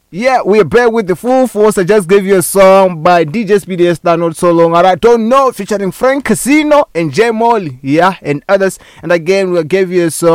Yeah, we're back with the full force. I just gave you a song by DJ Speedy Esther not so long. I don't know, featuring Frank Casino and Jay Molly, yeah, and others. And again, we gave you a song